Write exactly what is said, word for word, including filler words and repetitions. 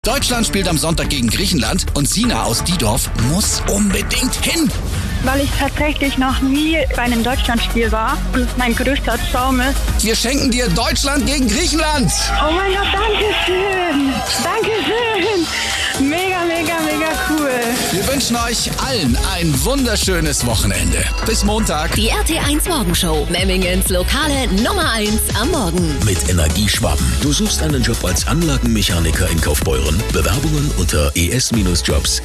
Deutschland spielt am Sonntag gegen Griechenland und Sina aus Diedorf muss unbedingt hin. Weil ich tatsächlich noch nie bei einem Deutschlandspiel war und mein größter Traum ist. Wir schenken dir Deutschland gegen Griechenland. Oh mein Gott, danke schön. Danke schön. Mega, mega, mega cool. Wir wünschen euch allen ein wunderschönes Wochenende. Bis Montag. Die R T eins Morgenshow. Memmingens lokale Nummer eins am Morgen. Mit Energieschwaben. Du suchst einen Job als Anlagenmechaniker in Kaufbeuren? Bewerbungen unter e s Bindestrich jobs